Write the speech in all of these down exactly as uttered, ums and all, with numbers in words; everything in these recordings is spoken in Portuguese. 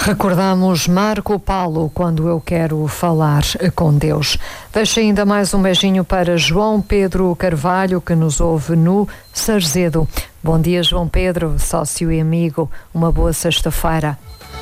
Recordamos Marco Paulo quando eu quero falar com Deus. Deixo ainda mais um beijinho para João Pedro Carvalho, que nos ouve no Sarzedo. Bom dia, João Pedro, sócio e amigo. Uma boa sexta-feira.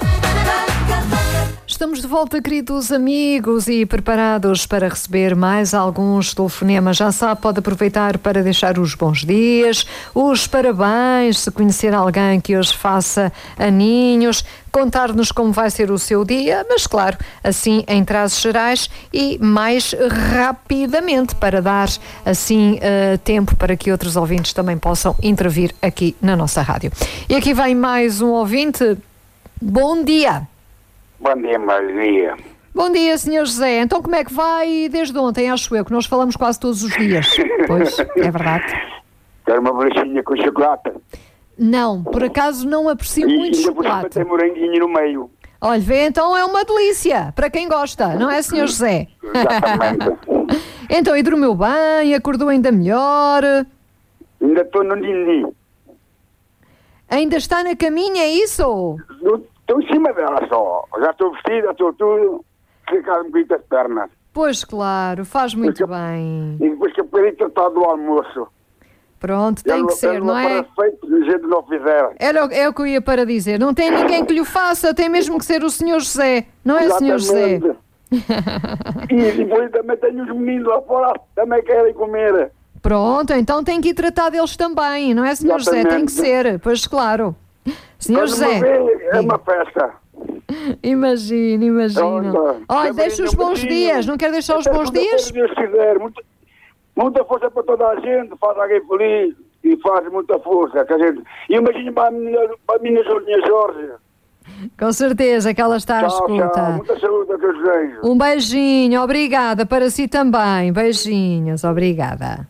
Estamos de volta, queridos amigos, e preparados para receber mais alguns telefonemas. Já sabe, pode aproveitar para deixar os bons dias, os parabéns, se conhecer alguém que hoje faça aninhos, contar-nos como vai ser o seu dia, mas claro, assim em traços gerais e mais rapidamente, para dar assim uh, tempo para que outros ouvintes também possam intervir aqui na nossa rádio. E aqui vem mais um ouvinte. Bom dia. Bom dia, Maria. Bom dia, senhor José. Então como é que vai desde ontem, acho eu, que nós falamos quase todos os dias? Pois, é verdade. Quer uma bolachinha com chocolate? Não, por acaso não aprecio E muito ainda chocolate. tem moranguinho no meio. Olha, vê, então é uma delícia, para quem gosta, não é, senhor José? Exatamente. Então, e dormiu bem, acordou ainda melhor? Ainda estou no dindi. Ainda está na caminha, é isso? Estou em cima dela só. Já estou vestida, estou tudo. Ficar um bocadinho as pernas. Pois claro, faz muito Porque- bem. E depois que eu bocadinho tratar do almoço. Pronto, tem Eu que ser, não é? Para feito, se a gente não fizer. Era o- É o que eu ia para dizer. Não tem ninguém que lhe faça, tem mesmo que ser o senhor José, não é, senhor José? Exatamente. E depois também tenho os meninos lá fora, também querem comer. Pronto, então tem que ir tratar deles também, não é, senhor José? Tem que ser, pois claro. Senhor Quando José, me vê, é uma festa. imagina, imagina. Olha, Olha, também deixa os não bons podia. dias, não quer deixar os Até bons quando dias? Deus quiser. Muita, muita força para toda a gente, faz alguém feliz e faz muita força. Que a gente, e imagina para a minha, para a minha Jorginha Jorge. Com certeza que ela está à Tchau, tchau. escuta. Muita saúde a que eu desejo. Um beijinho, obrigada, para si também. Beijinhos, obrigada.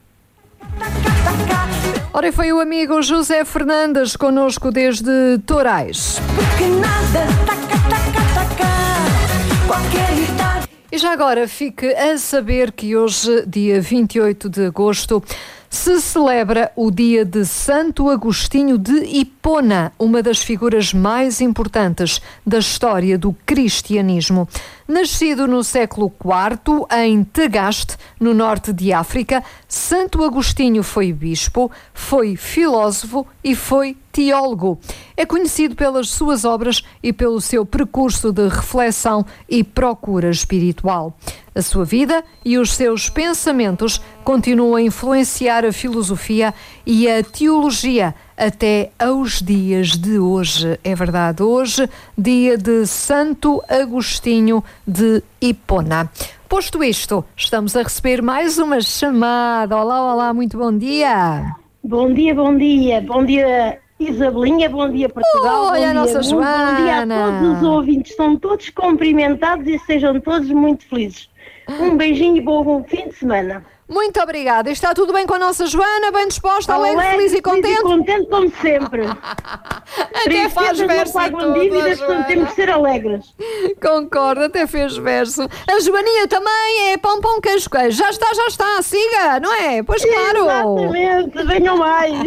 Ora, foi o amigo José Fernandes connosco desde Torais. Porque nada, taca, taca, taca, qualquer idade. E já agora fique a saber que hoje, dia vinte e oito de agosto, se celebra o dia de Santo Agostinho de Hipona, uma das figuras mais importantes da história do cristianismo. Nascido no século quarto, em Tagaste, no norte de África, Santo Agostinho foi bispo, foi filósofo e foi teólogo. É conhecido pelas suas obras e pelo seu percurso de reflexão e procura espiritual. A sua vida e os seus pensamentos continuam a influenciar a filosofia e a teologia até aos dias de hoje. É verdade, hoje, dia de Santo Agostinho de Hipona. Posto isto, estamos a receber mais uma chamada. Olá, olá, muito bom dia. Bom dia, bom dia, bom dia Isabelinha, bom dia Portugal, Olha bom, a dia, nossa muito bom dia a Joana. todos os ouvintes, são todos cumprimentados e sejam todos muito felizes. Um beijinho e bom fim de semana. Muito obrigada. Está tudo bem com a nossa Joana? Bem disposta, alegre, feliz e contente? contente como sempre. Até faz Tristezas verso não e pagam tudo, dívidas, Joana. portanto temos que ser alegres. Concordo, até fez verso. A Joaninha também é pão, pão, queijo, queijo. Já está, já está, siga, não é? Pois claro. Exatamente, venham mais.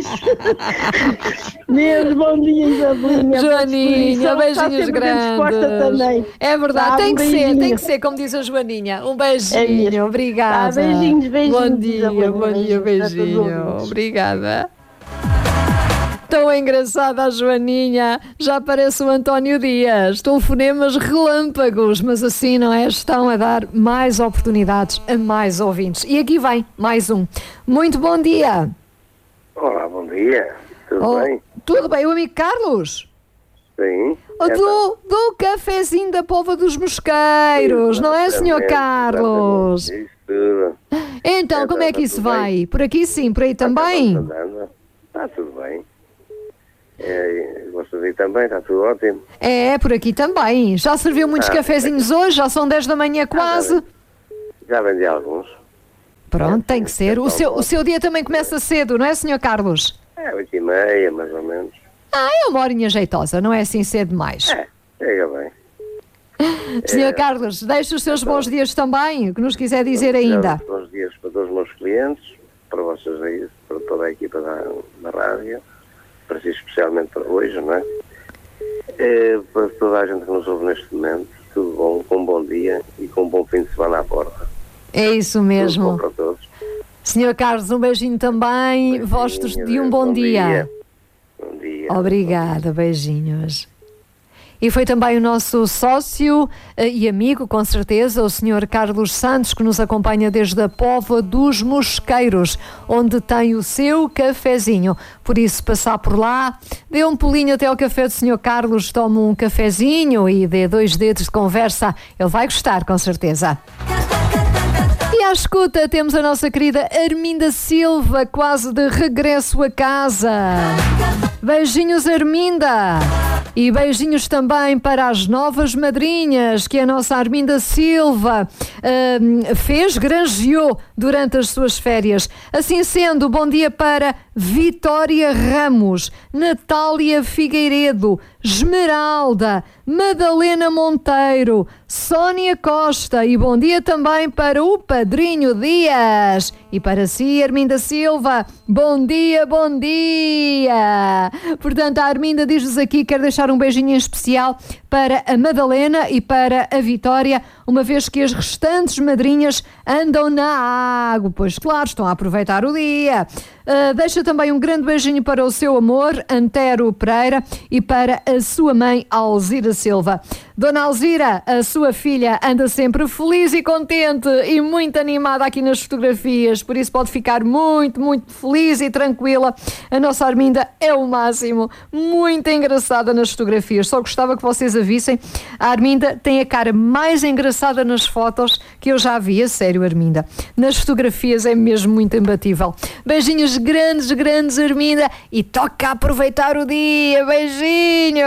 Deus, bom dia Isabelinha. Joaninha, Está beijinhos sempre bem disposta grandes. também. É verdade, Tá, tem um que ser, beijinho. tem que ser, como diz a Joaninha. Um É beijinho, mesmo. obrigada. Tá, beijinhos, beijinhos, Bom dia, Isabel, bom dia, beijinhos para todos os beijinho. ouvintes. Obrigada. Tão engraçada a Joaninha, já parece o António Dias. Telefonemas relâmpagos, mas assim, não é? Estão a dar mais oportunidades a mais ouvintes. E aqui vem mais um. Muito bom dia. Olá, bom dia. Tudo Oh, bem? Tudo bem, o amigo Carlos? Sim. Oh, do, do cafezinho da Póvoa dos Mosqueiros, não é, senhor Carlos? Isso tudo. Então, É, como é tá que isso tudo bem. vai? Por aqui sim, por aí também? Está tudo bem. É, gosto de ir também, está tudo ótimo. É, por aqui também. Já serviu muitos Ah, cafezinhos hoje? Já são dez da manhã quase? Já vendi alguns. Pronto, tem que ser. O seu, o seu dia também começa cedo, não é, senhor Carlos? É, oito e meia, mais ou menos. Ah, é uma horinha jeitosa, não é assim cedo demais. É, chega bem. senhor Carlos, deixe os seus bons dias também, o que nos quiser dizer ainda. Bons dias para todos os meus clientes, para vocês aí, para toda a equipa da, da rádio, para si especialmente para hoje, não é? É, para toda a gente que nos ouve neste momento, tudo bom, com um bom dia e com um bom fim de semana à porta. É isso Tudo mesmo. bom para todos. senhor Carlos, um beijinho também. Beijinho, Vostos de um Deus, bom, dia. dia. Bom dia. Obrigada, beijinhos. E foi também o nosso sócio eh, e amigo, com certeza, o senhor Carlos Santos, que nos acompanha desde a Póvoa dos Mosqueiros, onde tem o seu cafezinho. Por isso, passar por lá, dê um pulinho até ao café do senhor Carlos, tome um cafezinho e dê dois dedos de conversa. Ele vai gostar, com certeza. E à escuta temos a nossa querida Arminda Silva, quase de regresso a casa. Beijinhos, Arminda! E beijinhos também para as novas madrinhas que a nossa Arminda Silva uh, fez, granjeou durante as suas férias. Assim sendo, bom dia para Vitória Ramos, Natália Figueiredo, Esmeralda, Madalena Monteiro, Sónia Costa e bom dia também para o Padrinho Dias. E para si, Arminda Silva, bom dia, bom dia! Portanto, a Arminda diz-nos aqui, quer deixar um beijinho em especial para a Madalena e para a Vitória, uma vez que as restantes madrinhas andam na água. Pois claro, estão a aproveitar o dia. Uh, deixa também um grande beijinho para o seu amor, Antero Pereira, e para a sua mãe, Alzira Silva. Dona Alzira, a sua filha, anda sempre feliz e contente e muito animada aqui nas fotografias, por isso pode ficar muito, muito feliz e tranquila. A nossa Arminda é o máximo, muito engraçada nas fotografias. Só gostava que vocês a vissem. A Arminda tem a cara mais engraçada nas fotos que eu já vi, a sério, Arminda. Nas fotografias é mesmo muito imbatível. Beijinhos grandes, grandes, Arminda, e toca a aproveitar o dia. Beijinho!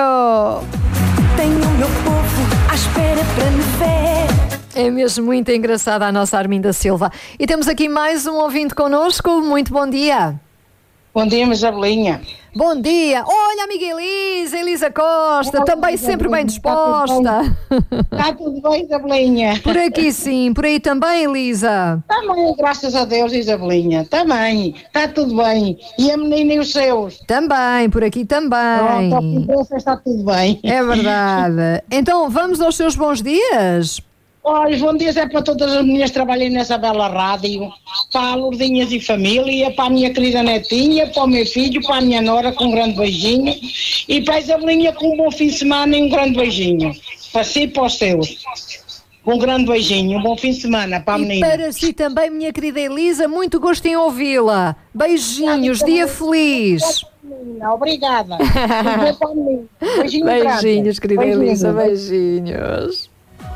Tenho o meu povo à espera para me ver. É mesmo muito engraçada a nossa Arminda Silva. E temos aqui mais um ouvinte connosco. Muito bom dia. Bom dia, Isabelinha. Bom dia. Olha, amiga Elisa, Elisa Costa, Olá, também Isabelinha, sempre bem está tudo disposta. Está tudo bem, Isabelinha? Por aqui sim, por aí também, Elisa. Também, graças a Deus, Isabelinha. Também, está tudo bem. E a menina e os seus? Também, por aqui também. Pronto, está tudo bem. É verdade. Então, vamos aos seus bons dias? Olha, bom dia é para todas as meninas que trabalham nessa bela rádio, para a Lourdinhas e família, para a minha querida netinha, para o meu filho, para a minha nora, com um grande beijinho, e para a Isabelinha com um bom fim de semana e um grande beijinho. Para si e para os seus. Um grande beijinho, um bom fim de semana para a E menina. para si também, minha querida Elisa, muito gosto em ouvi-la. Beijinhos, dia feliz. Obrigada. Um bom para a menina. Beijinho Beijinhos, grande. querida Beijinho. Elisa, beijinhos.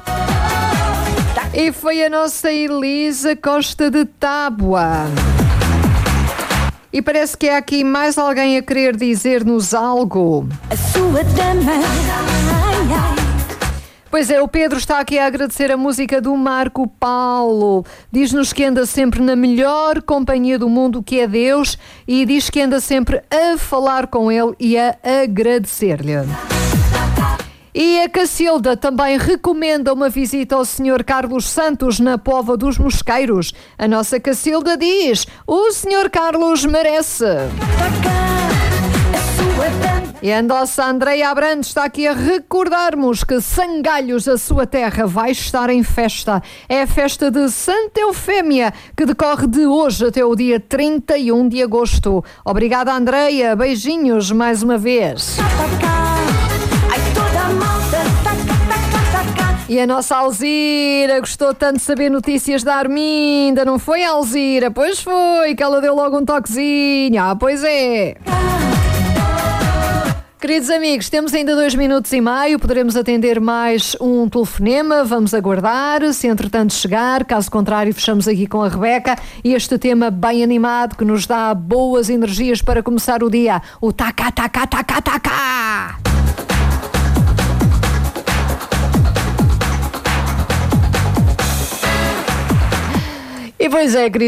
E foi a nossa Elisa Costa de Tábua. E parece que há aqui mais alguém a querer dizer-nos algo. A sua dama. Ai, ai. Pois é, o Pedro está aqui a agradecer a música do Marco Paulo. Diz-nos que anda sempre na melhor companhia do mundo, que é Deus, e diz que anda sempre a falar com ele e a agradecer-lhe. E a Cacilda também recomenda uma visita ao senhor Carlos Santos na Póvoa dos Mosqueiros. A nossa Cacilda diz: o senhor Carlos merece. E a nossa Andreia Abrantes está aqui a recordar-nos que Sangalhos, a sua terra, vai estar em festa. É a festa de Santa Eufémia, que decorre de hoje até o dia trinta e um de agosto. Obrigada, Andreia. Beijinhos mais uma vez. E a nossa Alzira gostou tanto de saber notícias da Arminda, não foi, Alzira? Pois foi, que ela deu logo um toquezinho. Ah, pois é. Queridos amigos, temos ainda dois minutos e meio, poderemos atender mais um telefonema, vamos aguardar, se entretanto chegar, caso contrário fechamos aqui com a Rebeca e este tema bem animado que nos dá boas energias para começar o dia, o taca, taca, taca, taca! E pois é, queridos.